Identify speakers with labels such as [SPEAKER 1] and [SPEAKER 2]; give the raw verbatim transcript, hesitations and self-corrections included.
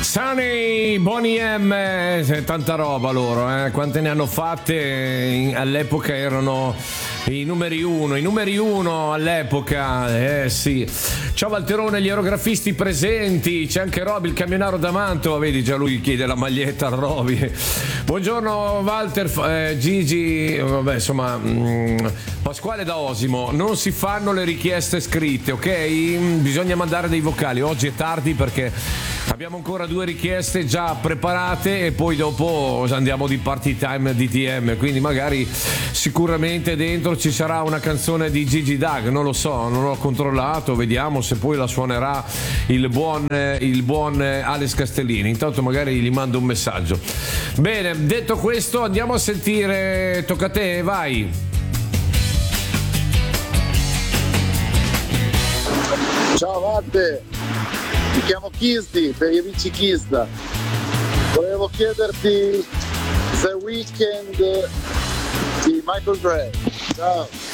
[SPEAKER 1] Sunny, Boney M, tanta roba loro, eh? Quante ne hanno fatte? All'epoca erano i numeri uno, i numeri uno all'epoca, eh sì. Ciao Valterone, gli aerografisti presenti, c'è anche Roby, il camionaro da Mantova, vedi già lui chiede la maglietta a Roby. Buongiorno Walter, eh, Gigi, vabbè insomma, mh, Pasquale da Osimo, non si fanno le richieste scritte, ok? Bisogna mandare dei vocali, oggi è tardi perché abbiamo ancora due richieste già preparate e poi dopo andiamo di party time D T M, quindi magari sicuramente dentro ci sarà una canzone di Gigi Dag, non lo so, non l'ho controllato, vediamo se poi la suonerà il buon, il buon Alex Castellini, intanto magari gli mando un messaggio. Bene, detto questo andiamo a sentire, tocca a te, vai.
[SPEAKER 2] Ciao Matte, mi chiamo Kisti, per gli amici Kista. Volevo chiederti The Weeknd di Michael Gray. Ciao.